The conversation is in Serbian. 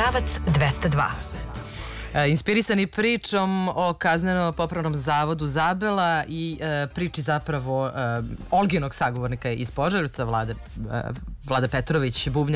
pravac 202. Inspirisani pričom o kazneno-popravnom zavodu Zabela i priči zapravo Olginog sagovornika iz Požarevca, Vlade Petrović, bubnjar